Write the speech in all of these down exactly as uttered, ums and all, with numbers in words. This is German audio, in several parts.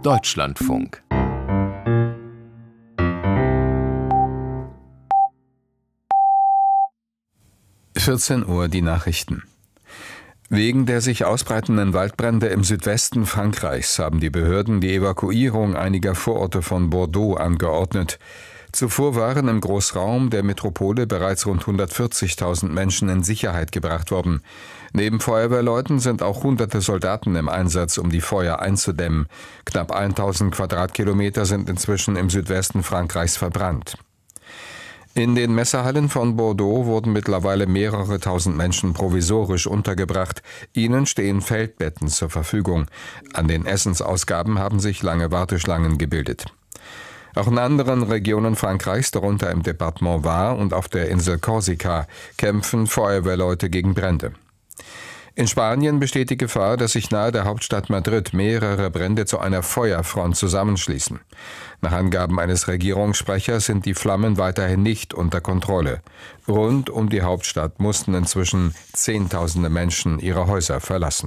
Deutschlandfunk. vierzehn Uhr die Nachrichten. Wegen der sich ausbreitenden Waldbrände im Südwesten Frankreichs haben die Behörden die Evakuierung einiger Vororte von Bordeaux angeordnet. Zuvor waren im Großraum der Metropole bereits rund hundertvierzigtausend Menschen in Sicherheit gebracht worden. Neben Feuerwehrleuten sind auch hunderte Soldaten im Einsatz, um die Feuer einzudämmen. Knapp tausend Quadratkilometer sind inzwischen im Südwesten Frankreichs verbrannt. In den Messehallen von Bordeaux wurden mittlerweile mehrere tausend Menschen provisorisch untergebracht. Ihnen stehen Feldbetten zur Verfügung. An den Essensausgaben haben sich lange Warteschlangen gebildet. Auch in anderen Regionen Frankreichs, darunter im Departement Var und auf der Insel Korsika, kämpfen Feuerwehrleute gegen Brände. In Spanien besteht die Gefahr, dass sich nahe der Hauptstadt Madrid mehrere Brände zu einer Feuerfront zusammenschließen. Nach Angaben eines Regierungssprechers sind die Flammen weiterhin nicht unter Kontrolle. Rund um die Hauptstadt mussten inzwischen Zehntausende Menschen ihre Häuser verlassen.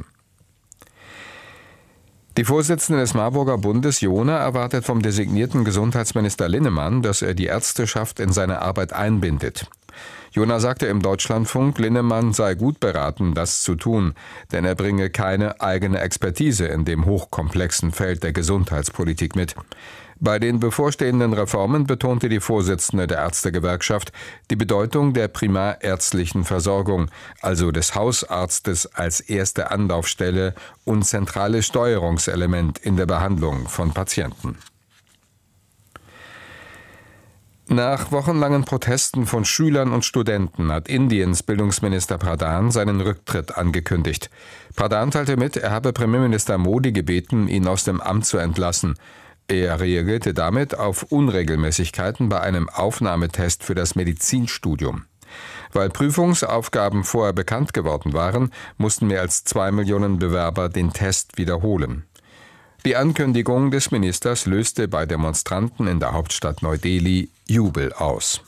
Die Vorsitzende des Marburger Bundes, Jona, erwartet vom designierten Gesundheitsminister Linnemann, dass er die Ärzteschaft in seine Arbeit einbindet. Jona sagte im Deutschlandfunk, Linnemann sei gut beraten, das zu tun, denn er bringe keine eigene Expertise in dem hochkomplexen Feld der Gesundheitspolitik mit. Bei den bevorstehenden Reformen betonte die Vorsitzende der Ärztegewerkschaft die Bedeutung der primärärztlichen Versorgung, also des Hausarztes als erste Anlaufstelle und zentrales Steuerungselement in der Behandlung von Patienten. Nach wochenlangen Protesten von Schülern und Studenten hat Indiens Bildungsminister Pradhan seinen Rücktritt angekündigt. Pradhan teilte mit, er habe Premierminister Modi gebeten, ihn aus dem Amt zu entlassen. Er reagierte damit auf Unregelmäßigkeiten bei einem Aufnahmetest für das Medizinstudium. Weil Prüfungsaufgaben vorher bekannt geworden waren, mussten mehr als zwei Millionen Bewerber den Test wiederholen. Die Ankündigung des Ministers löste bei Demonstranten in der Hauptstadt Neu-Delhi Jubel aus.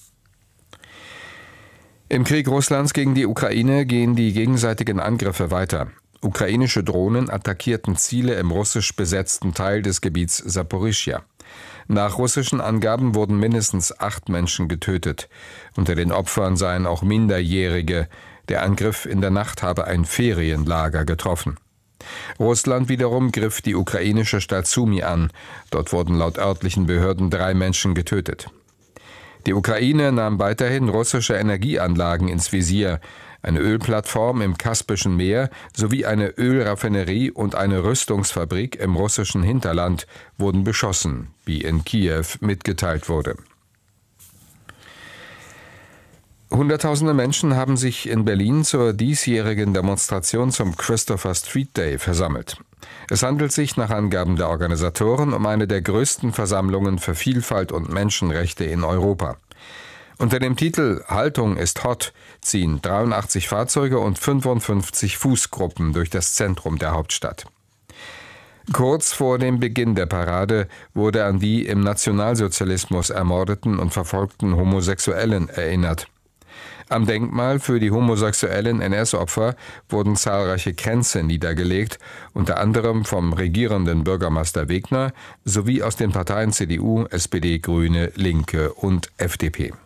Im Krieg Russlands gegen die Ukraine gehen die gegenseitigen Angriffe weiter. Ukrainische Drohnen attackierten Ziele im russisch besetzten Teil des Gebiets Saporischschja. Nach russischen Angaben wurden mindestens acht Menschen getötet. Unter den Opfern seien auch Minderjährige. Der Angriff in der Nacht habe ein Ferienlager getroffen. Russland wiederum griff die ukrainische Stadt Sumy an. Dort wurden laut örtlichen Behörden drei Menschen getötet. Die Ukraine nahm weiterhin russische Energieanlagen ins Visier. Eine Ölplattform im Kaspischen Meer sowie eine Ölraffinerie und eine Rüstungsfabrik im russischen Hinterland wurden beschossen, wie in Kiew mitgeteilt wurde. Hunderttausende Menschen haben sich in Berlin zur diesjährigen Demonstration zum Christopher Street Day versammelt. Es handelt sich nach Angaben der Organisatoren um eine der größten Versammlungen für Vielfalt und Menschenrechte in Europa. Unter dem Titel »Haltung ist hot« ziehen dreiundachtzig Fahrzeuge und fünfundfünfzig Fußgruppen durch das Zentrum der Hauptstadt. Kurz vor dem Beginn der Parade wurde an die im Nationalsozialismus ermordeten und verfolgten Homosexuellen erinnert. Am Denkmal für die homosexuellen N S-Opfer wurden zahlreiche Kränze niedergelegt, unter anderem vom regierenden Bürgermeister Wegner sowie aus den Parteien C D U, S P D, Grüne, Linke und F D P.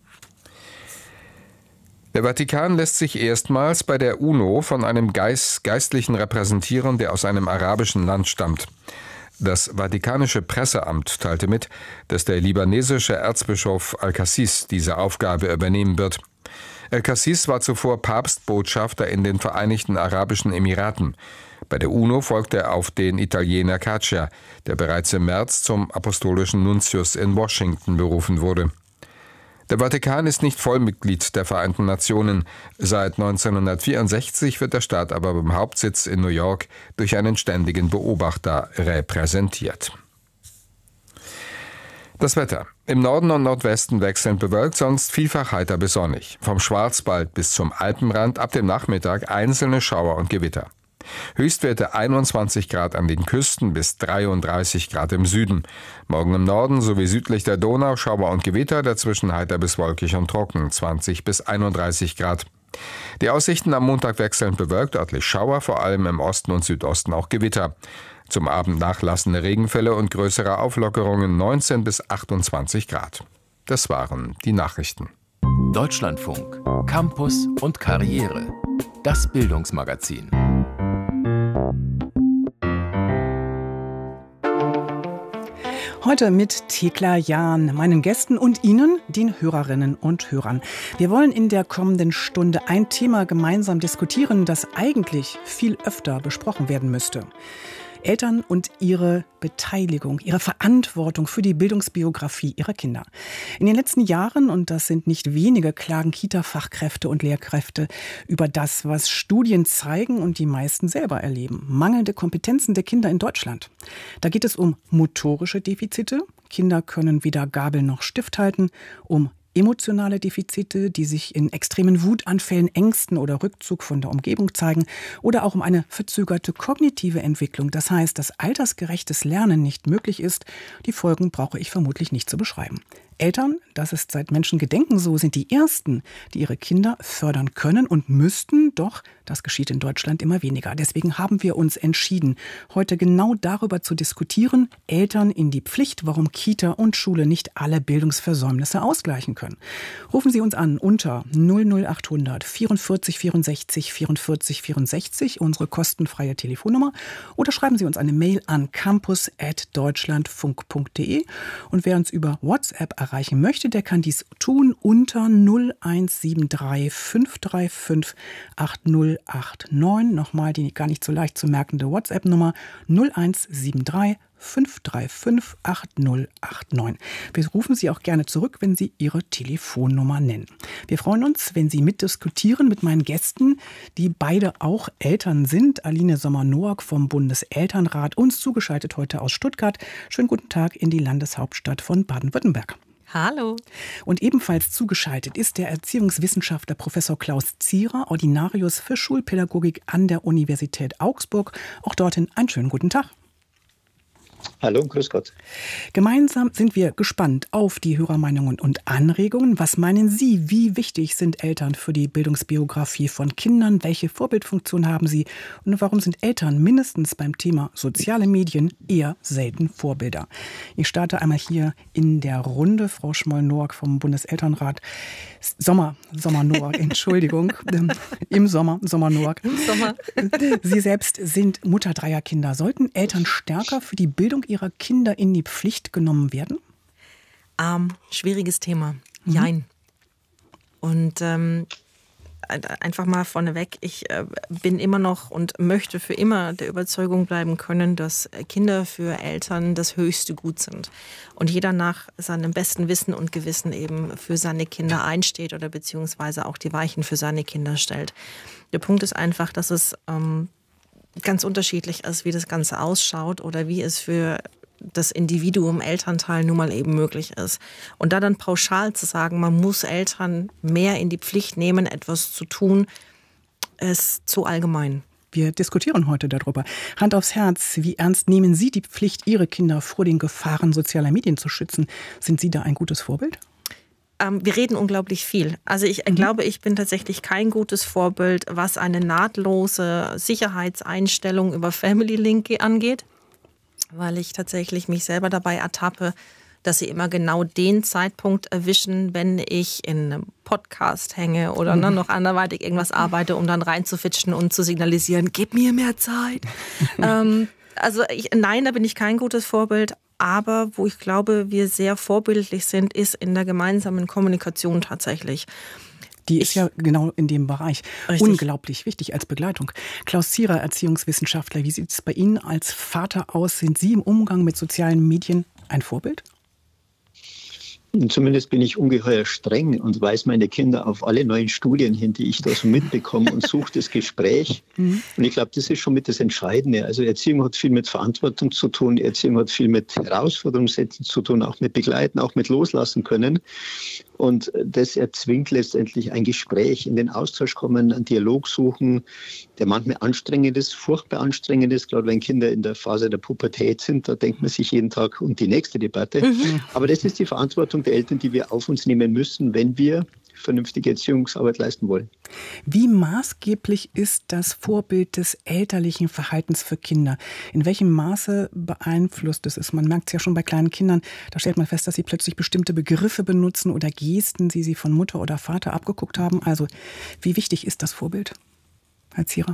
Der Vatikan lässt sich erstmals bei der UNO von einem Geist, Geistlichen repräsentieren, der aus einem arabischen Land stammt. Das Vatikanische Presseamt teilte mit, dass der libanesische Erzbischof Al-Kassis diese Aufgabe übernehmen wird. Al-Kassis war zuvor Papstbotschafter in den Vereinigten Arabischen Emiraten. Bei der UNO folgte er auf den Italiener Caccia, der bereits im März zum apostolischen Nuntius in Washington berufen wurde. Der Vatikan ist nicht Vollmitglied der Vereinten Nationen. Seit neunzehnhundertvierundsechzig wird der Staat aber beim Hauptsitz in New York durch einen ständigen Beobachter repräsentiert. Das Wetter. Im Norden und Nordwesten wechselnd bewölkt, sonst vielfach heiter bis sonnig. Vom Schwarzwald bis zum Alpenrand ab dem Nachmittag einzelne Schauer und Gewitter. Höchstwerte einundzwanzig Grad an den Küsten bis dreiunddreißig Grad im Süden. Morgen im Norden sowie südlich der Donau Schauer und Gewitter, dazwischen heiter bis wolkig und trocken, zwanzig bis einunddreißig Grad. Die Aussichten am Montag wechselnd bewölkt, örtlich Schauer, vor allem im Osten und Südosten auch Gewitter. Zum Abend nachlassende Regenfälle und größere Auflockerungen neunzehn bis achtundzwanzig Grad. Das waren die Nachrichten. Deutschlandfunk, Campus und Karriere. Das Bildungsmagazin. Heute mit Thekla Jahn, meinen Gästen und Ihnen, den Hörerinnen und Hörern. Wir wollen in der kommenden Stunde ein Thema gemeinsam diskutieren, das eigentlich viel öfter besprochen werden müsste. Eltern und ihre Beteiligung, ihre Verantwortung für die Bildungsbiografie ihrer Kinder. In den letzten Jahren, und das sind nicht wenige, klagen Kita-Fachkräfte und Lehrkräfte über das, was Studien zeigen und die meisten selber erleben. Mangelnde Kompetenzen der Kinder in Deutschland. Da geht es um motorische Defizite. Kinder können weder Gabel noch Stift halten, um emotionale Defizite, die sich in extremen Wutanfällen, Ängsten oder Rückzug von der Umgebung zeigen, oder auch um eine verzögerte kognitive Entwicklung. Das heißt, dass altersgerechtes Lernen nicht möglich ist. Die Folgen brauche ich vermutlich nicht zu beschreiben. Eltern, das ist seit Menschengedenken so, sind die Ersten, die ihre Kinder fördern können und müssten, doch das geschieht in Deutschland immer weniger. Deswegen haben wir uns entschieden, heute genau darüber zu diskutieren, Eltern in die Pflicht, warum Kita und Schule nicht alle Bildungsversäumnisse ausgleichen können. Rufen Sie uns an unter null null achthundert vierundvierzig vierundsechzig vierundvierzig vierundsechzig, unsere kostenfreie Telefonnummer, oder schreiben Sie uns eine Mail an campus at deutschlandfunk punkt de, und wer uns über WhatsApp erreichen möchte, der kann dies tun unter null eins sieben drei fünf drei fünf acht null acht neun. Nochmal die gar nicht so leicht zu merkende WhatsApp-Nummer null eins sieben drei fünf drei fünf acht null acht neun. Wir rufen Sie auch gerne zurück, wenn Sie Ihre Telefonnummer nennen. Wir freuen uns, wenn Sie mitdiskutieren mit meinen Gästen, die beide auch Eltern sind. Aline Sommer-Noack vom Bundeselternrat, uns zugeschaltet heute aus Stuttgart. Schönen guten Tag in die Landeshauptstadt von Baden-Württemberg. Hallo. Und ebenfalls zugeschaltet ist der Erziehungswissenschaftler Professor Klaus Zierer, Ordinarius für Schulpädagogik an der Universität Augsburg. Auch dorthin einen schönen guten Tag. Hallo, grüß Gott. Gemeinsam sind wir gespannt auf die Hörermeinungen und Anregungen. Was meinen Sie, wie wichtig sind Eltern für die Bildungsbiografie von Kindern? Welche Vorbildfunktion haben sie? Und warum sind Eltern mindestens beim Thema soziale Medien eher selten Vorbilder? Ich starte einmal hier in der Runde. Frau Schmoll-Noack vom Bundeselternrat. Sommer, Sommer-Noack, Entschuldigung. Im Sommer, Sommer-Noack. Im Sommer. Sie selbst sind Mutter dreier Kinder. Sollten Eltern stärker für die Bildung ihrer Kinder in die Pflicht genommen werden? Ähm, schwieriges Thema. Mhm. Jein. Und ähm, einfach mal vorneweg, ich äh, bin immer noch und möchte für immer der Überzeugung bleiben können, dass Kinder für Eltern das höchste Gut sind. Und jeder nach seinem besten Wissen und Gewissen eben für seine Kinder einsteht oder beziehungsweise auch die Weichen für seine Kinder stellt. Der Punkt ist einfach, dass es ähm, ganz unterschiedlich ist, wie das Ganze ausschaut oder wie es für das Individuum Elternteil nun mal eben möglich ist. Und da dann pauschal zu sagen, man muss Eltern mehr in die Pflicht nehmen, etwas zu tun, ist zu allgemein. Wir diskutieren heute darüber. Hand aufs Herz, wie ernst nehmen Sie die Pflicht, Ihre Kinder vor den Gefahren sozialer Medien zu schützen? Sind Sie da ein gutes Vorbild? Ähm, wir reden unglaublich viel. Also ich mhm. glaube, ich bin tatsächlich kein gutes Vorbild, was eine nahtlose Sicherheitseinstellung über Family Link angeht, weil ich tatsächlich mich selber dabei ertappe, dass sie immer genau den Zeitpunkt erwischen, wenn ich in einem Podcast hänge oder ne, noch anderweitig irgendwas arbeite, um dann reinzufitschen und zu signalisieren, gib mir mehr Zeit. ähm, also ich, nein, da bin ich kein gutes Vorbild. Aber wo ich glaube, wir sehr vorbildlich sind, ist in der gemeinsamen Kommunikation tatsächlich. Die ist ich, ja genau in dem Bereich richtig. Unglaublich wichtig als Begleitung. Klaus Zierer, Erziehungswissenschaftler, wie sieht es bei Ihnen als Vater aus? Sind Sie im Umgang mit sozialen Medien ein Vorbild? Zumindest bin ich ungeheuer streng und weise meine Kinder auf alle neuen Studien hin, die ich da so mitbekomme, und suche das Gespräch. Mhm. Und ich glaube, das ist schon mit das Entscheidende. Also Erziehung hat viel mit Verantwortung zu tun, Erziehung hat viel mit Herausforderungssätzen zu tun, auch mit Begleiten, auch mit Loslassen können. Und das erzwingt letztendlich ein Gespräch, in den Austausch kommen, einen Dialog suchen, der manchmal anstrengend ist, furchtbar anstrengend ist. Gerade wenn Kinder in der Phase der Pubertät sind, da denkt man sich jeden Tag um die nächste Debatte. Mhm. Aber das ist die Verantwortung der Eltern, die wir auf uns nehmen müssen, wenn wir vernünftige Erziehungsarbeit leisten wollen. Wie maßgeblich ist das Vorbild des elterlichen Verhaltens für Kinder? In welchem Maße beeinflusst es es? Man merkt es ja schon bei kleinen Kindern, da stellt man fest, dass sie plötzlich bestimmte Begriffe benutzen oder Gesten, die sie von Mutter oder Vater abgeguckt haben. Also wie wichtig ist das Vorbild, Herr Zierer?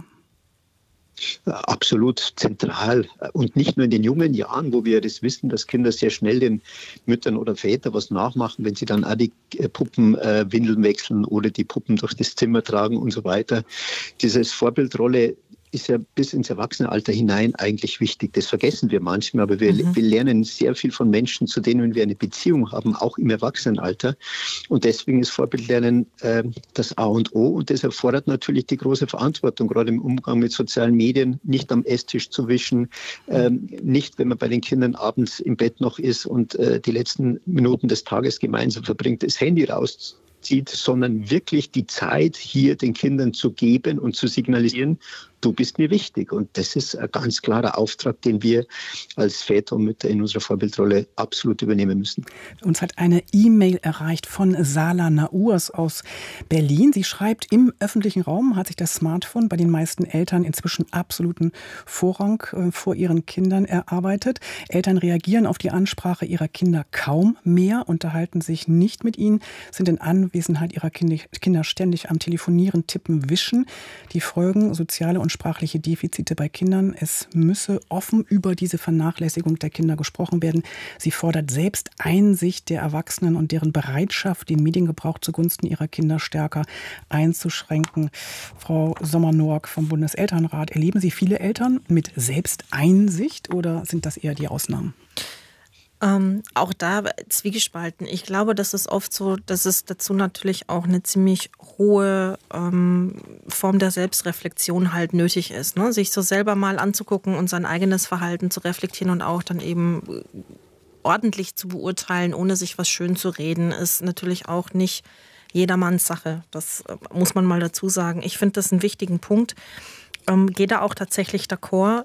Absolut zentral. Und nicht nur in den jungen Jahren, wo wir das wissen, dass Kinder sehr schnell den Müttern oder Vätern was nachmachen, wenn sie dann auch die Puppen äh, Windeln wechseln oder die Puppen durch das Zimmer tragen und so weiter. Dieses Vorbildrolle ist ja bis ins Erwachsenenalter hinein eigentlich wichtig. Das vergessen wir manchmal, aber wir, mhm. wir lernen sehr viel von Menschen, zu denen wir eine Beziehung haben, auch im Erwachsenenalter. Und deswegen ist Vorbildlernen äh, das A und O. Und das erfordert natürlich die große Verantwortung, gerade im Umgang mit sozialen Medien, nicht am Esstisch zu wischen, äh, nicht, wenn man bei den Kindern abends im Bett noch ist und äh, die letzten Minuten des Tages gemeinsam verbringt, das Handy raus zieht, sondern wirklich die Zeit hier den Kindern zu geben und zu signalisieren, du bist mir wichtig. Und das ist ein ganz klarer Auftrag, den wir als Väter und Mütter in unserer Vorbildrolle absolut übernehmen müssen. Uns hat eine E-Mail erreicht von Sala Naurs aus Berlin. Sie schreibt, im öffentlichen Raum hat sich das Smartphone bei den meisten Eltern inzwischen absoluten Vorrang äh, vor ihren Kindern erarbeitet. Eltern reagieren auf die Ansprache ihrer Kinder kaum mehr, unterhalten sich nicht mit ihnen, sind in Anwesenheit ihrer Kinder ständig am Telefonieren, Tippen, Wischen. Die Folgen soziale und sprachliche Defizite bei Kindern. Es müsse offen über diese Vernachlässigung der Kinder gesprochen werden. Sie fordert selbst Einsicht der Erwachsenen und deren Bereitschaft, den Mediengebrauch zugunsten ihrer Kinder stärker einzuschränken. Frau Sommer-Norg vom Bundeselternrat, erleben Sie viele Eltern mit Selbsteinsicht oder sind das eher die Ausnahmen? Ähm, auch da zwiegespalten. Ich glaube, das ist oft so, dass es dazu natürlich auch eine ziemlich hohe ähm, Form der Selbstreflexion halt nötig ist, ne? Sich so selber mal anzugucken und sein eigenes Verhalten zu reflektieren und auch dann eben ordentlich zu beurteilen, ohne sich was schön zu reden, ist natürlich auch nicht jedermanns Sache. Das muss man mal dazu sagen. Ich finde das einen wichtigen Punkt. Ähm, gehe da auch tatsächlich d'accord.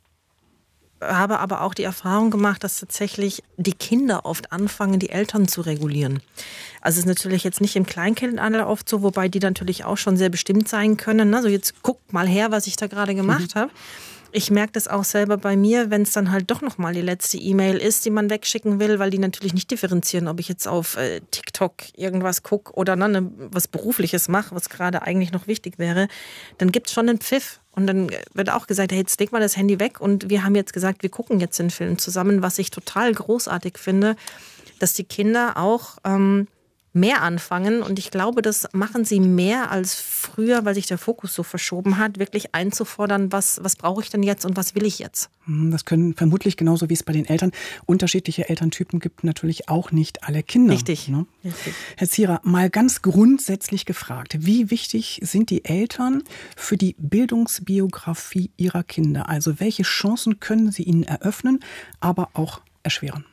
Habe aber auch die Erfahrung gemacht, dass tatsächlich die Kinder oft anfangen, die Eltern zu regulieren. Also es ist natürlich jetzt nicht im Kleinkindalter oft so, wobei die natürlich auch schon sehr bestimmt sein können. Also jetzt guckt mal her, was ich da gerade gemacht mhm. habe. Ich merke das auch selber bei mir, wenn es dann halt doch nochmal die letzte E-Mail ist, die man wegschicken will, weil die natürlich nicht differenzieren, ob ich jetzt auf äh, TikTok irgendwas gucke oder ne, was Berufliches mache, was gerade eigentlich noch wichtig wäre, dann gibt es schon einen Pfiff. Und dann wird auch gesagt, hey, jetzt leg mal das Handy weg und wir haben jetzt gesagt, wir gucken jetzt den Film zusammen, was ich total großartig finde, dass die Kinder auch ähm, mehr anfangen und ich glaube, das machen sie mehr als früher, weil sich der Fokus so verschoben hat, wirklich einzufordern, was, was brauche ich denn jetzt und was will ich jetzt? Das können vermutlich genauso wie es bei den Eltern unterschiedliche Elterntypen gibt, natürlich auch nicht alle Kinder. Richtig. Ne? Richtig. Herr Zierer, mal ganz grundsätzlich gefragt, wie wichtig sind die Eltern für die Bildungsbiografie ihrer Kinder? Also welche Chancen können sie ihnen eröffnen, aber auch erschweren?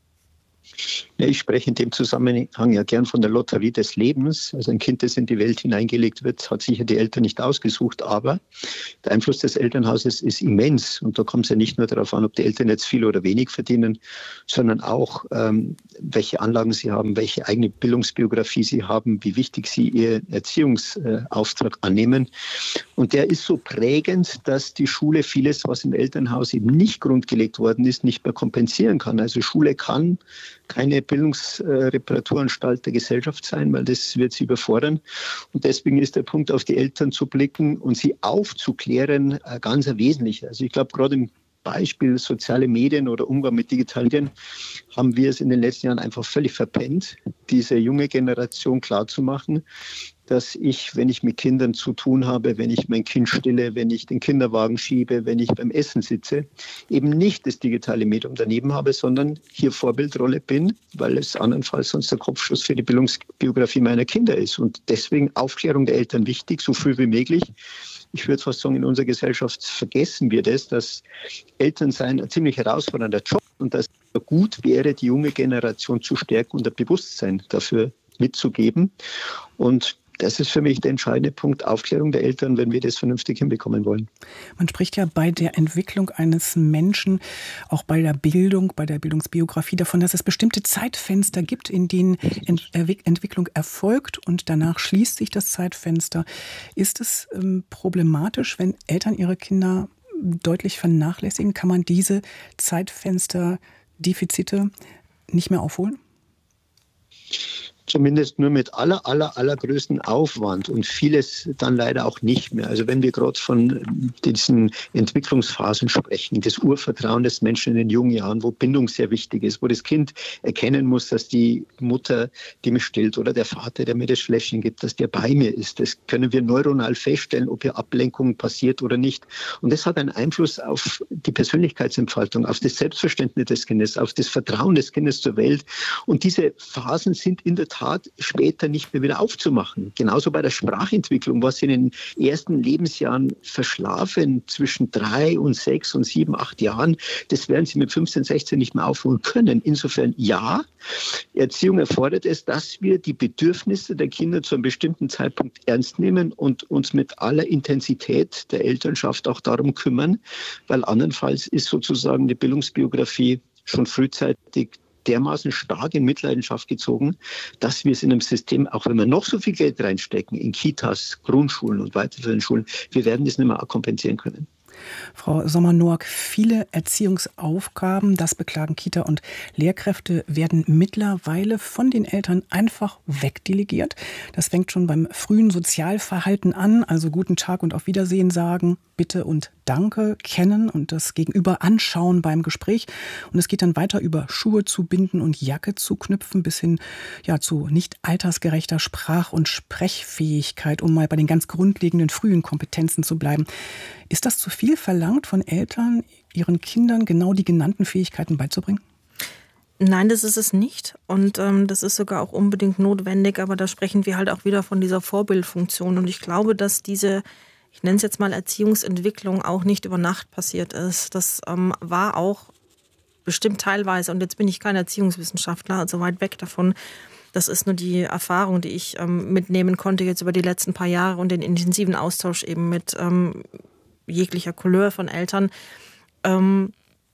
Ja, ich spreche in dem Zusammenhang ja gern von der Lotterie des Lebens. Also ein Kind, das in die Welt hineingelegt wird, hat sicher die Eltern nicht ausgesucht, aber der Einfluss des Elternhauses ist immens. Und da kommt es ja nicht nur darauf an, ob die Eltern jetzt viel oder wenig verdienen, sondern auch, ähm, welche Anlagen sie haben, welche eigene Bildungsbiografie sie haben, wie wichtig sie ihren Erziehungsauftrag annehmen. Und der ist so prägend, dass die Schule vieles, was im Elternhaus eben nicht grundgelegt worden ist, nicht mehr kompensieren kann. Also Schule kann keine Bildungsreparaturanstalt der Gesellschaft sein, weil das wird sie überfordern. Und deswegen ist der Punkt, auf die Eltern zu blicken und sie aufzuklären, ganz wesentlich. Also ich glaube, gerade im Beispiel soziale Medien oder Umgang mit digitalen Medien haben wir es in den letzten Jahren einfach völlig verpennt, diese junge Generation klarzumachen, dass ich, wenn ich mit Kindern zu tun habe, wenn ich mein Kind stille, wenn ich den Kinderwagen schiebe, wenn ich beim Essen sitze, eben nicht das digitale Medium daneben habe, sondern hier Vorbildrolle bin, weil es andernfalls sonst der Kopfschuss für die Bildungsbiografie meiner Kinder ist. Und deswegen Aufklärung der Eltern wichtig, so früh wie möglich. Ich würde fast sagen, in unserer Gesellschaft vergessen wir das, dass Elternsein ein ziemlich herausfordernder Job und dass es gut wäre, die junge Generation zu stärken und ein Bewusstsein dafür mitzugeben. Und Das ist für mich der entscheidende Punkt, Aufklärung der Eltern, wenn wir das vernünftig hinbekommen wollen. Man spricht ja bei der Entwicklung eines Menschen, auch bei der Bildung, bei der Bildungsbiografie davon, dass es bestimmte Zeitfenster gibt, in denen Ent- Entwicklung erfolgt und danach schließt sich das Zeitfenster. Ist es ähm, problematisch, wenn Eltern ihre Kinder deutlich vernachlässigen? Kann man diese Zeitfensterdefizite nicht mehr aufholen? Zumindest nur mit aller, aller, allergrößten Aufwand und vieles dann leider auch nicht mehr. Also wenn wir gerade von diesen Entwicklungsphasen sprechen, das Urvertrauen des Menschen in den jungen Jahren, wo Bindung sehr wichtig ist, wo das Kind erkennen muss, dass die Mutter, die mich stillt oder der Vater, der mir das Fläschchen gibt, dass der bei mir ist. Das können wir neuronal feststellen, ob hier Ablenkung passiert oder nicht. Und das hat einen Einfluss auf die Persönlichkeitsentfaltung, auf das Selbstverständnis des Kindes, auf das Vertrauen des Kindes zur Welt. Und diese Phasen sind in der Tat später nicht mehr wieder aufzumachen. Genauso bei der Sprachentwicklung, was in den ersten Lebensjahren verschlafen, zwischen drei und sechs und sieben, acht Jahren, das werden sie mit fünfzehn, sechzehn nicht mehr aufholen können. Insofern ja, Erziehung erfordert es, dass wir die Bedürfnisse der Kinder zu einem bestimmten Zeitpunkt ernst nehmen und uns mit aller Intensität der Elternschaft auch darum kümmern, weil andernfalls ist sozusagen die Bildungsbiografie schon frühzeitig dermaßen stark in Mitleidenschaft gezogen, dass wir es in einem System, auch wenn wir noch so viel Geld reinstecken, in Kitas, Grundschulen und weiterführenden Schulen, wir werden das nicht mehr kompensieren können. Frau Sommer-Noack, viele Erziehungsaufgaben, das beklagen Kita- und Lehrkräfte, werden mittlerweile von den Eltern einfach wegdelegiert. Das fängt schon beim frühen Sozialverhalten an, also guten Tag und auf Wiedersehen sagen, Bitte und Danke kennen und das Gegenüber anschauen beim Gespräch. Und es geht dann weiter über Schuhe zu binden und Jacke zu knüpfen bis hin ja, zu nicht altersgerechter Sprach- und Sprechfähigkeit, um mal bei den ganz grundlegenden frühen Kompetenzen zu bleiben. Ist das zu viel verlangt von Eltern, ihren Kindern genau die genannten Fähigkeiten beizubringen? Nein, das ist es nicht. Und ähm, das ist sogar auch unbedingt notwendig. Aber da sprechen wir halt auch wieder von dieser Vorbildfunktion. Und ich glaube, dass diese, ich nenne es jetzt mal Erziehungsentwicklung, auch nicht über Nacht passiert ist. Das ähm, war auch bestimmt teilweise, und jetzt bin ich kein Erziehungswissenschaftler, also weit weg davon. Das ist nur die Erfahrung, die ich ähm, mitnehmen konnte jetzt über die letzten paar Jahre und den intensiven Austausch eben mit ähm, jeglicher Couleur von Eltern. Ähm,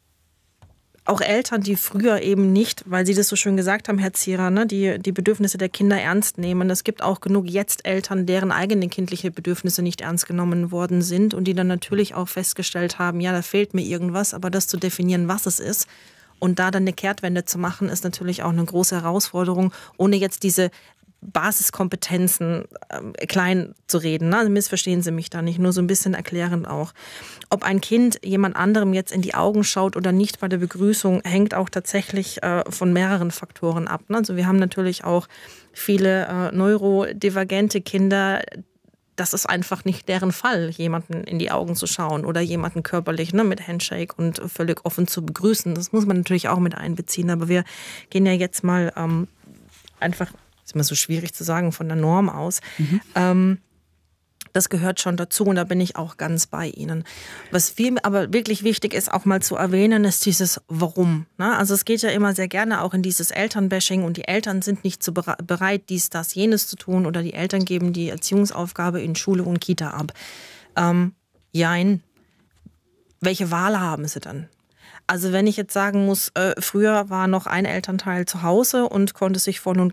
auch Eltern, die früher eben nicht, weil Sie das so schön gesagt haben, Herr Zierer, ne, die, die Bedürfnisse der Kinder ernst nehmen. Es gibt auch genug jetzt Eltern, deren eigene kindliche Bedürfnisse nicht ernst genommen worden sind und die dann natürlich auch festgestellt haben, ja, da fehlt mir irgendwas, aber das zu definieren, was es ist und da dann eine Kehrtwende zu machen, ist natürlich auch eine große Herausforderung, ohne jetzt diese Basiskompetenzen äh, klein zu reden. Ne? Also missverstehen Sie mich da nicht, nur so ein bisschen erklärend auch. Ob ein Kind jemand anderem jetzt in die Augen schaut oder nicht bei der Begrüßung, hängt auch tatsächlich äh, von mehreren Faktoren ab. Ne? Also wir haben natürlich auch viele äh, neurodivergente Kinder. Das ist einfach nicht deren Fall, jemanden in die Augen zu schauen oder jemanden körperlich ne, mit Handshake und völlig offen zu begrüßen. Das muss man natürlich auch mit einbeziehen. Aber wir gehen ja jetzt mal ähm, einfach, ist immer so schwierig zu sagen, von der Norm aus. Mhm. Ähm, das gehört schon dazu und da bin ich auch ganz bei Ihnen. Was viel aber wirklich wichtig ist, auch mal zu erwähnen, ist dieses Warum. Ne? Also es geht ja immer sehr gerne auch in dieses Elternbashing und die Eltern sind nicht so bereit, dies, das, jenes zu tun oder die Eltern geben die Erziehungsaufgabe in Schule und Kita ab. Ähm, jein. Welche Wahl haben sie dann? Also wenn ich jetzt sagen muss, äh, früher war noch ein Elternteil zu Hause und konnte sich voll und